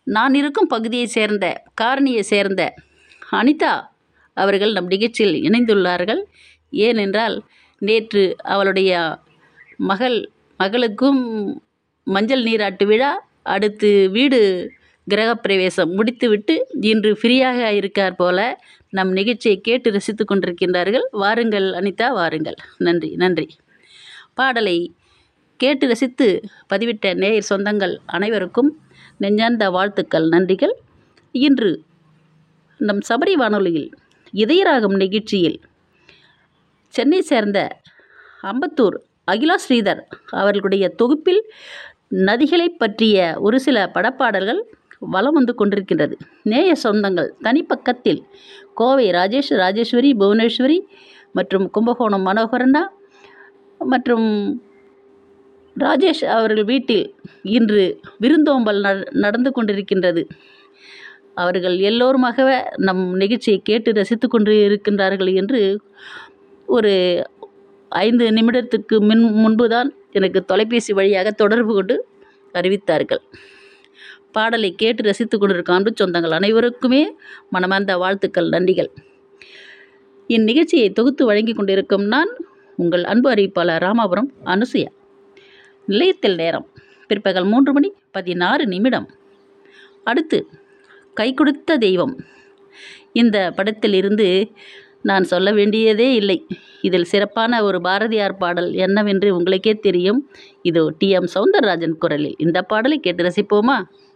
நான் இருக்கும் பகுதியை சேர்ந்த காரணியை சேர்ந்த அனிதா அவர்கள் நம் நிகழ்ச்சியில் இணைந்துள்ளார்கள். ஏனென்றால் நேற்று அவளுடைய மகளுக்கும் மஞ்சள் நீராட்டு விழா, அடுத்து வீடு கிரகப்பிரவேசம் முடித்துவிட்டு இன்று ஃப்ரீயாக இருக்கார் போல நம் நிகழ்ச்சியை கேட்டு ரசித்து கொண்டிருக்கின்றார்கள். வாருங்கள் அனிதா, வாருங்கள். நன்றி நன்றி. பாடலை கேட்டு ரசித்து பதிவிட்ட நேயர் சொந்தங்கள் அனைவருக்கும் நெஞ்சார்ந்த வாழ்த்துக்கள், நன்றிகள். இன்று நம் சபரி வானொலியில் இதயராகம் நிகழ்ச்சியில் சென்னை சேர்ந்த அம்பத்தூர் அகிலா ஸ்ரீதர் அவர்களுடைய தொகுப்பில் நதிகளை பற்றிய ஒரு சில படப்பாடல்கள் வலம் வந்து கொண்டிருக்கின்றது. நேய சொந்தங்கள் தனிப்பக்கத்தில் கோவை ராஜேஸ்வரி, புவனேஸ்வரி மற்றும் கும்பகோணம் மனோகரண்ணா மற்றும் ராஜேஷ் அவர்கள் வீட்டில் இன்று விருந்தோம்பல் நடந்து கொண்டிருக்கின்றது. அவர்கள் எல்லோருமாக நம் நிகழ்ச்சியை கேட்டு ரசித்து கொண்டு இருக்கின்றார்கள் என்று ஒரு 5 நிமிடத்துக்கு முன்புதான் எனக்கு தொலைபேசி வழியாக தொடர்பு கொண்டு அறிவித்தார்கள். பாடலை கேட்டு ரசித்து கொண்டிருக்கும் அன்பு சொந்தங்கள் அனைவருக்குமே மனமார்ந்த வாழ்த்துக்கள், நன்றிகள். இந்நிகழ்ச்சியை தொகுத்து வழங்கி கொண்டிருக்கும் நான் உங்கள் அன்பு அறிவிப்பாளர் ராமாபுரம் அனுசுயா. நிலையத்தில் நேரம் பிற்பகல் 3:16. அடுத்து கை கொடுத்த தெய்வம். இந்த படத்தில் இருந்து நான் சொல்ல வேண்டியதே இல்லை. இதில் சிறப்பான ஒரு பாரதியார் பாடல் என்னவென்று உங்களுக்கே தெரியும். இதோ டி.எம். சௌந்தரராஜன் குரலில் இந்த பாடலை கேட்டு ரசிப்போமா?